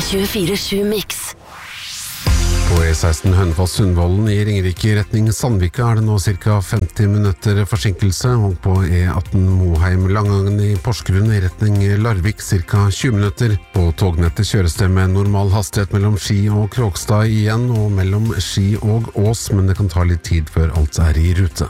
24/7 Mix. På E16 Hønefoss-Sundvolden i Ringerike i retning Sandvika det nå ca. 50 minutter forsinkelse, og på E18 Moheim-Langangen i Porsgrunn i retning Larvik ca. 20 minutter. På tognettet kjøres det med normal hastighet mellom Ski og Kråkstad igjen, og mellom Ski og Ås, men det kan ta litt tid før alt i rute.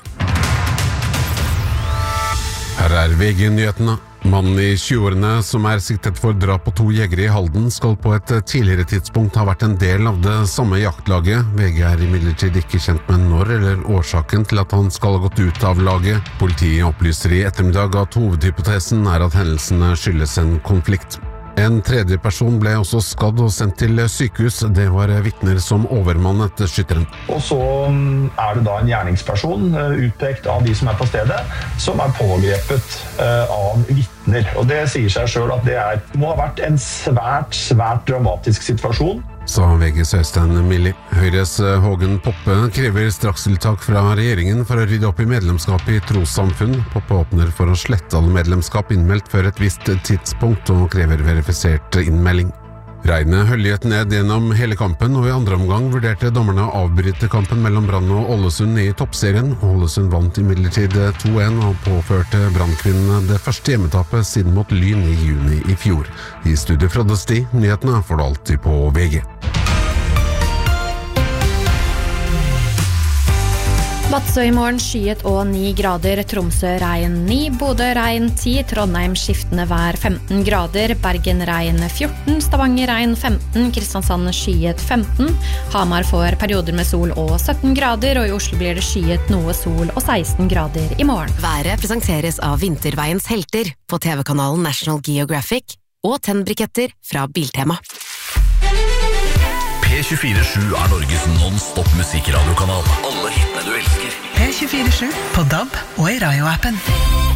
Her VG-nyhetene. Mannen i 20-årene som siktet for drap på 2 jegere i Halden skal på et tidligere tidspunkt ha vært en del av det samme jaktlaget. VG imidlertid ikke kjent med når eller årsaken til at han skal ha gått ut av laget. Politiet opplyser i ettermiddag at hovedhypotesen at hendelsene skyldes en konflikt. En tredje person ble også skadd og sendt til sykehus. Det var vitner som overmannet skytteren. Og så det da en gjerningsperson utpekt av de som på stedet, som pågrepet av vitner. Og det sier seg selv at det må ha vært en svært dramatisk situasjon. Sa VGs Øystein Milli. Høyres Hågen Poppe krever strakstiltak fra regjeringen for å rydde opp i medlemskap i trossamfunn. Poppe åpner for å slette alle medlemskap innmeldt før et visst tidspunkt, og krever verifisert innmelding. Regnet høljet ned gjennom hele kampen, og i andre omgang vurderte dommerne å avbryte kampen mellom Brann og Ålesund i toppserien. Ålesund vant imidlertid 2-1 og påførte Brannkvinnene det første hjemmetapet siden mot Lyn i juni i fjor. I studio Frode Sti, nyhetene får du alltid på VG. Vadsø i morgen skyet og 9 grader, Tromsø regn 9, Bodø regn 10, Trondheim skiftende vær 15 grader, Bergen regn 14, Stavanger regn 15, Kristiansand skyet 15, Hamar får perioder med sol og 17 grader, og i Oslo blir det skyet noe sol og 16 grader i morgen. Været presenteres av Vinterveiens helter på TV-kanalen National Geographic og tennbriketter fra Biltema. P24/7 Norges non-stop musikradiokanal. Alle hitene du elsker. P24/7 på DAB og i Radio-appen.